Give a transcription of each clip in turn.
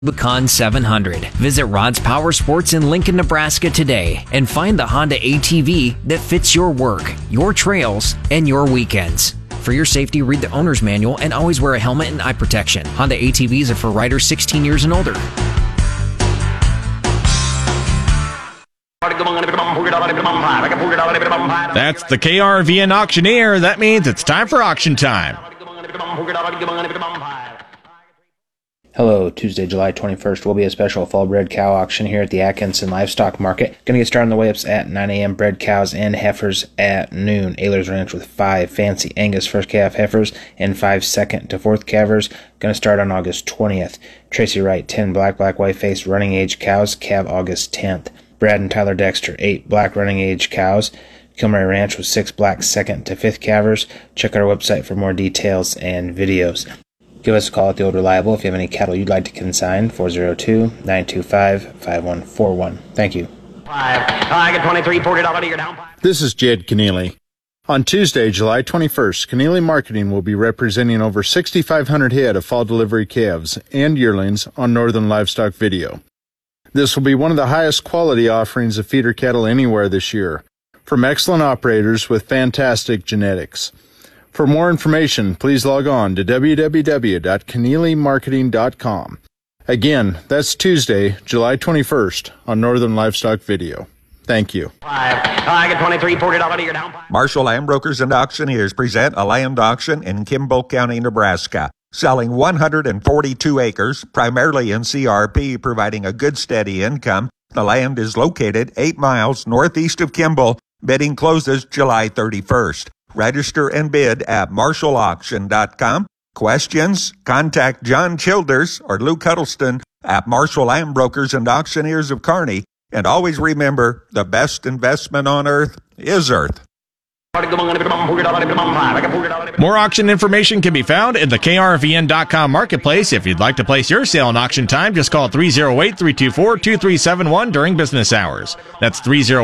Rubicon 700. Visit Rod's Power Sports in Lincoln, Nebraska today and find the Honda ATV that fits your work, your trails, and your weekends. For your safety, read the owner's manual and always wear a helmet and eye protection. Honda ATVs are for riders 16 years and older. That's the KRVN Auctioneer. That means it's time for auction time. Hello, Tuesday, July 21st will be a special fall bred cow auction here at the Atkinson Livestock Market. Going to get started on the weigh-ups at 9 a.m. Bred cows and heifers at noon. Ehlers Ranch with 5 fancy Angus first calf heifers and 5 second to fourth calvers. Going to start on August 20th. Tracy Wright, 10 black white-faced running age cows, calve August 10th. Brad and Tyler Dexter, 8 black running age cows. Kilmary Ranch with 6 black second to fifth calvers. Check out our website for more details and videos. Give us a call at the Old Reliable if you have any cattle you'd like to consign, 402-925-5141. Thank you. This is Jed Keneally. On Tuesday, July 21st, Keneally Marketing will be representing over 6,500 head of fall delivery calves and yearlings on Northern Livestock Video. This will be one of the highest quality offerings of feeder cattle anywhere this year, from excellent operators with fantastic genetics. For more information, please log on to www.keneallymarketing.com. Again, that's Tuesday, July 21st on Northern Livestock Video. Thank you. Marshall Land Brokers and Auctioneers present a land auction in Kimball County, Nebraska, selling 142 acres, primarily in CRP, providing a good steady income. The land is located 8 miles northeast of Kimball. Bidding closes July 31st. Register and bid at marshallauction.com. Questions? Contact John Childers or Lou Cuddleston at Marshall Land Brokers and Auctioneers of Kearney. And always remember, the best investment on earth is earth. More auction information can be found in the KRVN.com marketplace. If you'd like to place your sale in auction time, just call 308-324-2371 during business hours. That's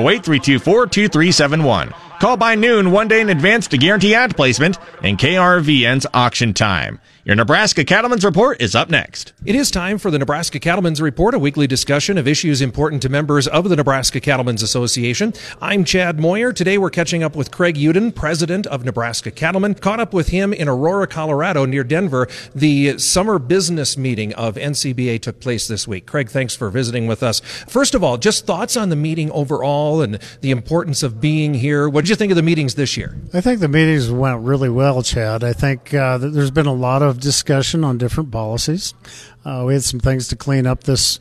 308-324-2371. Call by noon 1 day in advance to guarantee ad placement in KRVN's auction time. Your Nebraska Cattlemen's Report is up next. It is time for the Nebraska Cattlemen's Report, a weekly discussion of issues important to members of the Nebraska Cattlemen's Association. I'm Chad Moyer. Today we're catching up with Craig Uden, president of Nebraska Cattlemen. Caught up with him in Aurora, Colorado, near Denver. The summer business meeting of NCBA took place this week. Craig, thanks for visiting with us. First of all, just thoughts on the meeting overall and the importance of being here. What did you think of the meetings this year? I think the meetings went really well, Chad. I think there's been a lot of discussion on different policies. We had some things to clean up this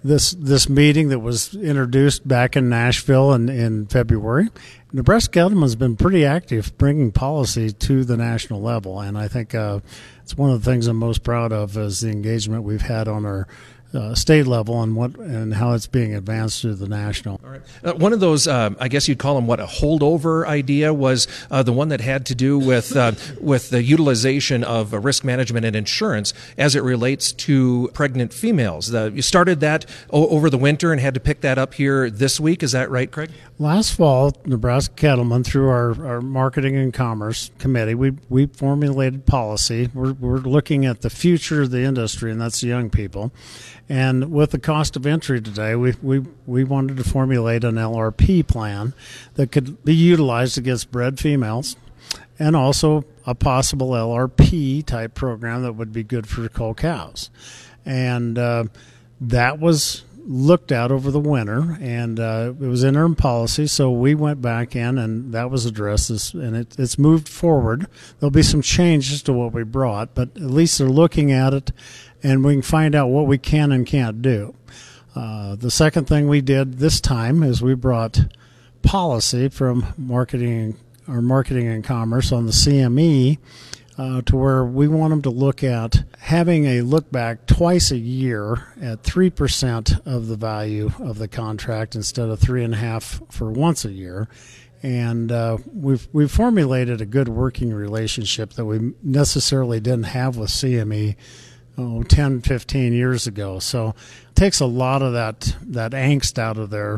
meeting that was introduced back in Nashville in February. Nebraska Cattlemen's been pretty active bringing policy to the national level, and I think it's one of the things I'm most proud of is the engagement we've had on our state level and how it's being advanced to the national. All right. One of those, I guess you'd call them a holdover idea was the one that had to do with the utilization of risk management and insurance as it relates to pregnant females. You started that over the winter and had to pick that up here this week. Is that right, Craig? Last fall, Nebraska Cattlemen, through our Marketing and Commerce Committee, we formulated policy. We're looking at the future of the industry, and that's the young people. And with the cost of entry today, we wanted to formulate an LRP plan that could be utilized against bred females and also a possible LRP type program that would be good for cull cows. And that was looked at over the winter, and it was interim policy, so we went back in and that was addressed, and it's moved forward. There'll be some changes to what we brought, but at least they're looking at it and we can find out what we can and can't do. The second thing we did this time is we brought policy from marketing and commerce on the CME to where we want them to look at having a look back twice a year at 3% of the value of the contract instead of 3.5% for once a year. And we've formulated a good working relationship that we necessarily didn't have with CME 10, 15 years ago. So it takes a lot of that angst out of there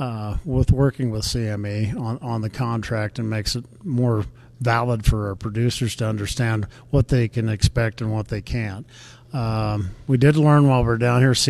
with working with CME on the contract, and makes it more valid for our producers to understand what they can expect and what they can't. We did learn while we were down here